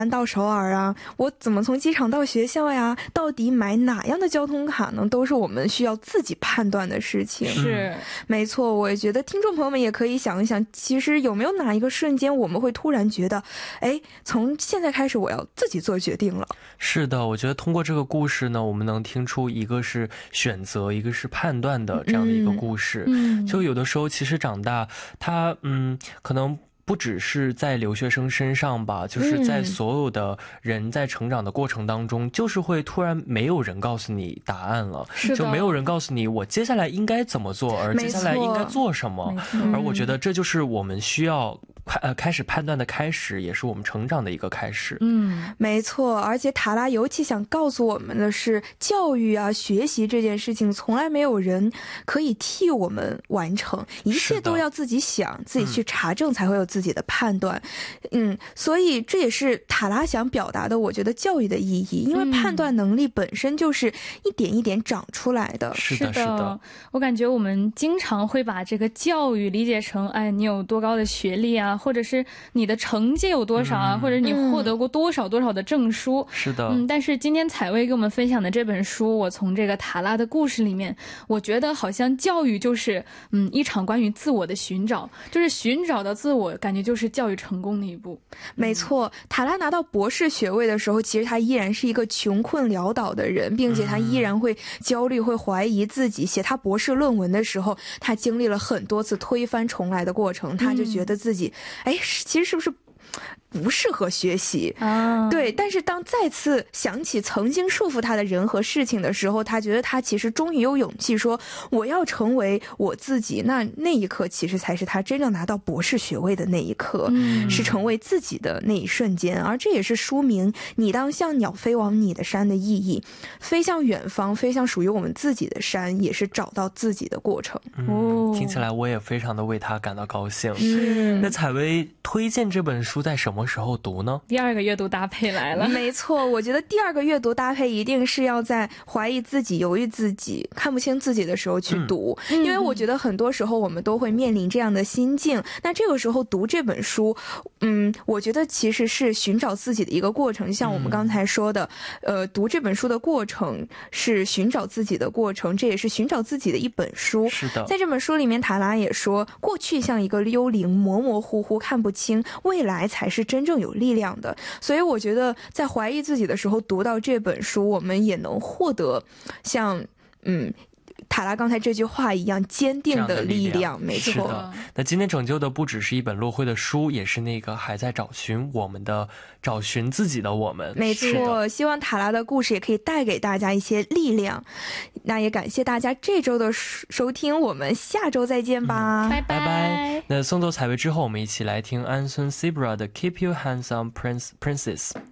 到首尔啊，我怎么从机场到学校呀，到底买哪样的交通卡呢，都是我们需要自己判断的事情。 是， 没错，我也觉得听众朋友们也可以想一想，其实有没有哪一个瞬间我们会突然觉得，哎，从现在开始我要自己做决定了。 是的，我觉得通过这个故事呢，我们能听出一个是选择，一个是判断的这样的一个故事。就有的时候其实长大它可能不只是在留学生身上吧，就是在所有的人在成长的过程当中，就是会突然没有人告诉你答案了，就没有人告诉你我接下来应该怎么做，而接下来应该做什么。而我觉得这就是我们需要开始判断的开始，也是我们成长的一个开始。 没错，而且塔拉尤其想告诉我们的是，教育啊学习这件事情从来没有人可以替我们完成，一切都要自己想，自己去查证才会有自己的判断。所以这也是塔拉想表达的，我觉得教育的意义，因为判断能力本身就是一点一点长出来的。 是的，是的， 我感觉我们经常会把这个教育理解成，哎，你有多高的学历啊，或者是你的成绩有多少啊，或者你获得过多少多少的证书。 是的， 但是今天采薇给我们分享的这本书，我从这个塔拉的故事里面，我觉得好像教育就是一场关于自我的寻找，就是寻找到自我，感觉就是教育成功的一步。 没错，塔拉拿到博士学位的时候，其实他依然是一个穷困潦倒的人，并且他依然会焦虑，会怀疑自己。写他博士论文的时候，他经历了很多次推翻重来的过程，他就觉得自己其实是不是不适合学习对，但是当再次想起曾经束缚他的人和事情的时候，他觉得他其实终于有勇气说我要成为我自己。那一刻其实才是他真正拿到博士学位的那一刻，是成为自己的那一瞬间。而这也是书名你当像鸟飞往你的山的意义，飞向远方，飞向属于我们自己的山，也是找到自己的过程。 听起来我也非常的为他感到高兴。那采薇推荐这本书在什么时候读呢？ 第二个阅读搭配来了。 没错，我觉得第二个阅读搭配一定是要在怀疑自己、犹豫自己、看不清自己的时候去读，因为我觉得很多时候我们都会面临这样的心境。那这个时候读这本书，我觉得其实是寻找自己的一个过程。像我们刚才说的，读这本书的过程是寻找自己的过程，这也是寻找自己的一本书。 是的， 在这本书里面，塔拉也说，过去像一个幽灵，模模糊糊看不清，未来才是真正有力量的。所以我觉得在怀疑自己的时候读到这本书，我们也能获得像塔拉刚才这句话一样坚定的力量。没错。 是的，那今天拯救的不只是一本落灰的书，也是那个还在找寻自己的我们。 没错，希望塔拉的故事也可以带给大家一些力量。那也感谢大家这周的收听，我们下周再见吧。 拜拜。 那送走采薇之后，我们一起来听安孙 Zebra 的 Keep Your Hands on Princess。